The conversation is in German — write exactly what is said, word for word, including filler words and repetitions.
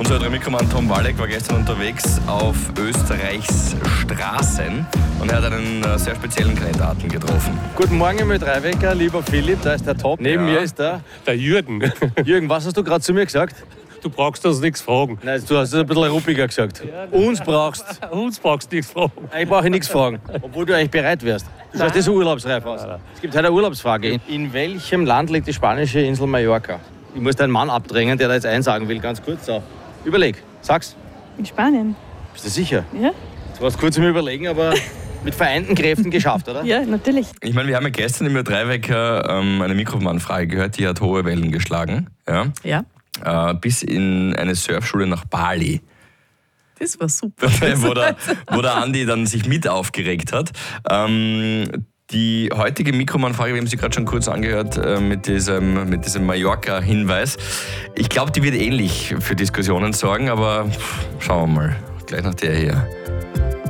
Unser Mikroman Tom Walek war gestern unterwegs auf Österreichs Straßen und er hat einen äh, sehr speziellen Kandidaten getroffen. Guten Morgen im Ö drei Wecker, lieber Philipp, da ist der Top. Neben Ja. mir ist der Der Jürgen. Jürgen. Was hast du gerade zu mir gesagt? Du brauchst uns nichts fragen. Nein, du hast es ein bisschen ruppiger gesagt. Uns brauchst. Uns brauchst du nichts fragen. Ich brauche nichts fragen, obwohl du eigentlich bereit wärst. Du schaust das so urlaubsreif aus. Es gibt heute eine Urlaubsfrage. In, in welchem Land liegt die spanische Insel Mallorca? Ich muss deinen Mann abdrängen, der da jetzt einsagen will, ganz kurz. So. Überleg, sag's. In Spanien. Bist du sicher? Ja? Du warst kurz im Überlegen, aber mit vereinten Kräften geschafft, oder? Ja, natürlich. Ich meine, wir haben ja gestern im Ö drei Wecker ähm, eine Mikrofonfrage gehört, die hat hohe Wellen geschlagen. Ja? Ja, Äh, bis in eine Surfschule nach Bali. das war super. wo, der, wo der Andi dann sich mit aufgeregt hat. Ähm, die heutige Mikroman-Frage, wir haben sie gerade schon kurz angehört, äh, mit diesem, mit diesem Mallorca-Hinweis. Ich glaube, die wird ähnlich für Diskussionen sorgen, aber pff, schauen wir mal. Gleich nach der hier.